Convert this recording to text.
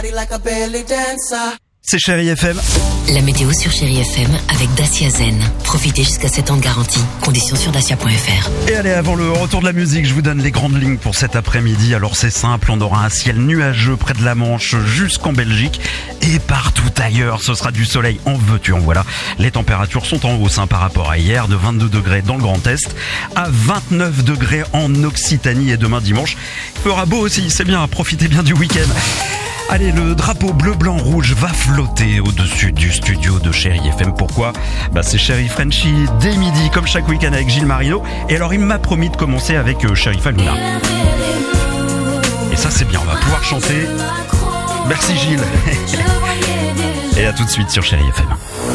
C'est Chérie FM. La météo sur Chérie FM avec Dacia Zen. Profitez jusqu'à 7 ans de garantie. Conditions sur dacia.fr. Et allez, avant le retour de la musique, je vous donne les grandes lignes pour cet après-midi. Alors c'est simple, on aura un ciel nuageux près de la Manche jusqu'en Belgique. Et partout ailleurs, ce sera du soleil en veux-tu, en voilà. Les températures sont en hausse par rapport à hier, de 22 degrés dans le Grand Est à 29 degrés en Occitanie. Et demain dimanche, il fera beau aussi, c'est bien, profitez bien du week-end. Allez, le drapeau bleu, blanc, rouge va flotter au-dessus du studio de Chérie FM. Pourquoi ? C'est Chérie Frenchy dès midi, comme chaque week-end avec Gilles Marino. Et alors, il m'a promis de commencer avec Chérie Faluna. Et ça, c'est bien, on va pouvoir chanter. Merci Gilles. Et à tout de suite sur Chérie FM.